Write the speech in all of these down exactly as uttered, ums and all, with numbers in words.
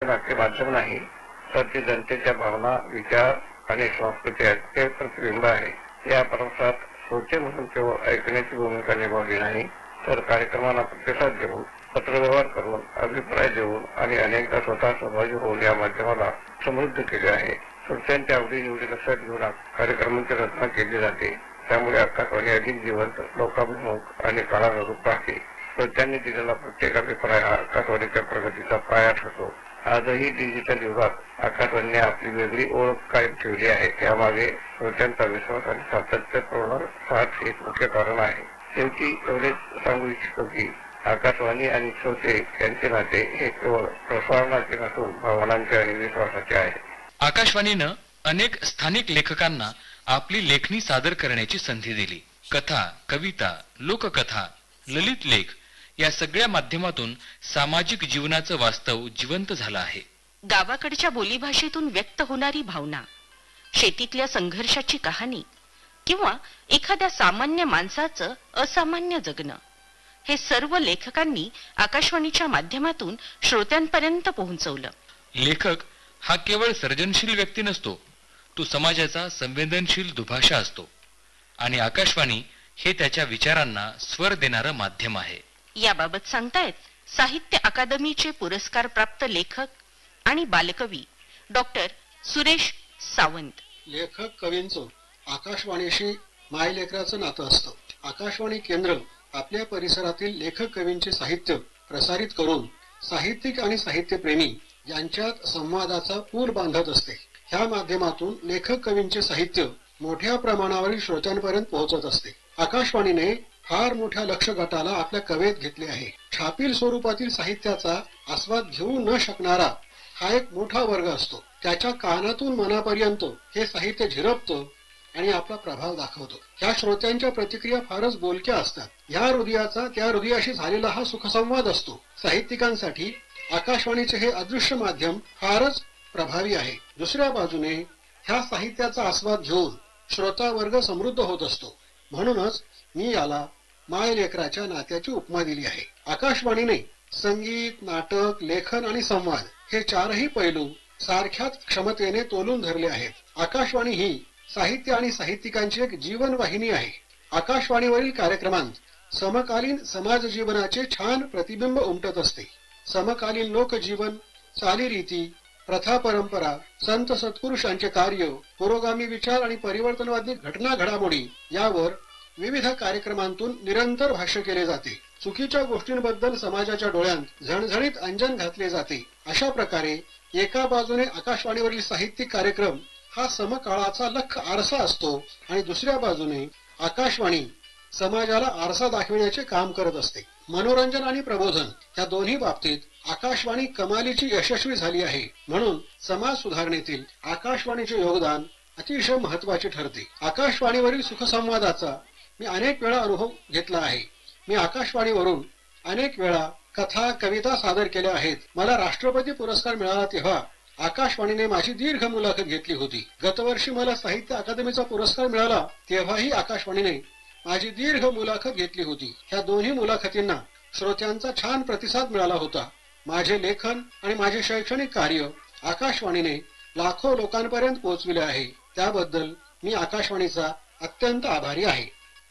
नाट्य माध्यम नाही, तर ते जनतेच्या भावना, विचार आणि संस्कृती यांचे प्रतिबिंब आहे. या प्रवासात श्रोते म्हणून केवळ ऐकण्याची भूमिका निभावली नाही, तर कार्यक्रमाला प्रतिसाद देऊन, पत्रव्यवहार करून, अभिप्राय देऊन आणि अनेकदा स्वतः सहभागी होऊन या माध्यमाला समृद्ध केले आहे. श्रोत्यांच्या आवडीनिवडी लक्षात घेऊन कार्यक्रमांची रचना केली जाते. त्यामुळे आकाशवाणी अधिक जिवंत, लोकाभिमुख आणि काळानुरूप राहते. श्रोत्यांनी दिलेला प्रत्येक अभिप्राय हा आकाशवाणीच्या प्रगतीचा पाया ठरतो. आजही डिजिटल युगात आकाशवाणीने आपली वेगळी ओळख कायम ठेवली आहे. यामागे श्रोत्यांचा विश्वास आणि सातत्यपूर्ण साथ एक मुख्य कारण आहे. शेवटी एवढेच सांगू इच्छितो की आकाशवाणी आणि श्रोते यांचे नाते हे केवळ प्रसारणाचे नसून भावनांचे आणि विश्वासाचे आहे. आकाशवाणीनं अनेक स्थानिक लेखकांना आपली लेखणी सादर करण्याची संधी दिली. कथा, कविता, लोककथा, ललित लेख या सगळ्या माध्यमातून सामाजिक जीवनाचं वास्तव जिवंत झालं आहे. गावाकडच्या बोलीभाषेतून व्यक्त होणारी भावना, शेतीतल्या संघर्षाची कहाणी किंवा एखाद्या सामान्य माणसाचं असामान्य जगणं, हे सर्व लेखकांनी आकाशवाणीच्या माध्यमातून श्रोत्यांपर्यंत पोहोचवलं. लेखक हा केवळ सर्जनशील व्यक्ती नसतो, तो समाजाचा संवेदनशील दुभाषा असतो आणि आकाशवाणी हे त्याच्या विचारांना स्वर देणारं माध्यम आहे. याबाबत सांगतायत साहित्य अकादमीचे पुरस्कार प्राप्त लेखक आणि बालकवी डॉक्टर सुरेश सावंत. लेखक कवींचं आकाशवाणीशी मायलेकराचं नातं असतं. आकाशवाणी केंद्र आपल्या परिसरातील लेखक कवींचे साहित्य प्रसारित करून साहित्यिक आणि साहित्यप्रेमी यांच्यात संवादाचा पूल बांधत असते. ह्या माध्यमातून लेखक कवींचे साहित्य मोठ्या प्रमाणावरील श्रोत्यांपर्यंत पोहोचत असते. आकाशवाणीने फार मोठ्या लक्ष गटाला आपल्या कवेत घेतले आहे. छापील स्वरूपातील साहित्याचा आस्वाद घेऊ न शकणारा हा एक मोठा वर्ग असतो. त्याच्या कानातून मनापर्यंत हे साहित्य झिरपतं आणि आपला प्रभाव दाखवतो. ह्या श्रोत्यांच्या प्रतिक्रिया फारच बोलक्या असतात. ह्या हृदयाचा त्या हृदयाशी झालेला हा सुखसंवाद असतो. साहित्यिकांसाठी आकाशवाणीचे हे अदृश्य माध्यम फारच प्रभावी आहे. दुसऱ्या बाजूने ह्या साहित्याचा आस्वाद घेऊन श्रोता वर्ग समृद्ध होत असतो. म्हणूनच मी याला माय लेकराच्या नात्याची उपमा दिली आहे. आकाशवाणीने संगीत, नाटक, लेखन आणि संवाद हे चारही पैलू सारख्याच क्षमतेने तोलून धरले आहेत. आकाशवाणी ही साहित्य आणि साहित्यिकांची एक जीवनवाहिनी आहे. आकाशवाणीवरील कार्यक्रमांत समकालीन समाज जीवनाचे छान प्रतिबिंब उमटत असते. समकालीन लोकजीवन, चालीरीती, प्रथा परंपरा, संत सत्पुरुषांचे कार्य, पुरोगामी विचार आणि परिवर्तनवादी घटना घडामोडी यावर विविध कार्यक्रमांतून निरंतर भाष्य केले जाते. चुकीच्या गोष्टींबद्दल समाजाच्या डोळ्यांत झणझणीत अंजन घातले जाते. अशा प्रकारे एका बाजूने आकाशवाणीवरील साहित्यिक कार्यक्रम हा समकाळाचा लख आरसा असतो आणि दुसऱ्या बाजूने आकाशवाणी समाजाला आरसा दाखविण्याचे काम करत असते. मनोरंजन आणि प्रबोधन या दोन्ही बाबतीत आकाशवाणी कमालीची यशस्वी झाली आहे. म्हणून समाज सुधारणेतील आकाशवाणीचे योगदान अतिशय महत्वाचे ठरते. आकाशवाणीवरील सुखसंवादाचा मी अनेक वेळा अनुभव घेतला आहे. मी आकाशवाणीवरून अनेक वेळा कथा, कविता सादर केल्या आहेत. मला राष्ट्रपती पुरस्कार मिळाला तेव्हा आकाशवाणीने माझी दीर्घ मुलाखत घेतली होती. गतवर्षी मला साहित्य अकादमीचा पुरस्कार मिळाला तेव्हाही आकाशवाणीने माझी दीर्घ मुलाखत घेतली होती. ह्या दोन्ही मुलाखतींना श्रोत्यांचा छान प्रतिसाद मिळाला होता. माझे लेखन आणि माझे शैक्षणिक कार्य आकाशवाणीने लाखो लोकांपर्यंत पोहोचविले आहे. त्याबद्दल मी आकाशवाणीचा अत्यंत आभारी आहे.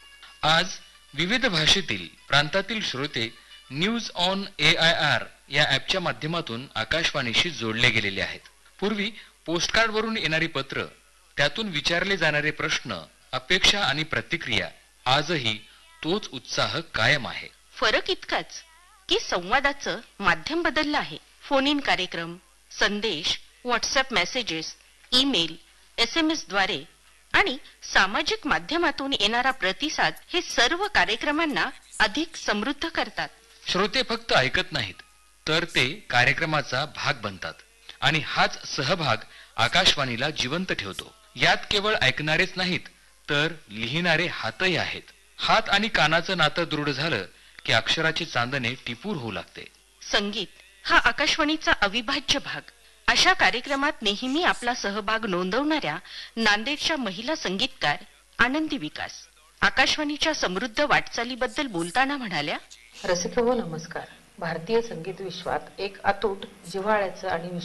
आज विविध भाषेतील प्रांतातील श्रोते news on A I R या ॲपच्या माध्यमातून आकाशवाणीशी जोडले गेलेले आहेत. पूर्वी पोस्टकार्डवरून येणारी पत्र, त्यातून विचारले जाणारे प्रश्न, अपेक्षा आणि प्रतिक्रिया, आजही तोच उत्साह कायम आहे. फरक इतकाच की संवादाचं माध्यम बदललं आहे. फोन इन कार्यक्रम, संदेश, WhatsApp messages, email, S M S द्वारे आणि सामाजिक माध्यमातून येणारा प्रतिसाद हे सर्व कार्यक्रमांना अधिक समृद्ध करतात. श्रोते फक्त ऐकत नाहीत, तर ते कार्यक्रमाचा भाग बनतात आणि हाच सहभाग आकाशवाणीला जिवंत ठेवतो. यात केवळ ऐकणारेच नाहीत, तर लिहिणारे हातही आहेत. हात आणि कानाचं नातं दृढ झालं की अक्षराची चांदणे टिपूर होऊ लागते. संगीत हा आकाशवाणीचा अविभाज्य भाग. अशा कार्यक्रमात नेहमी आपला सहभाग नोंदवणाऱ्या नांदेडच्या महिला संगीतकार आनंदी विकास आकाशवाणीच्या समृद्ध वाटचालीबद्दल बोलताना म्हणाल्या, रसिक हो नमस्कार. भारतीय संगीत विश्वात एक अतूट जिव्हाळ्याचं आणि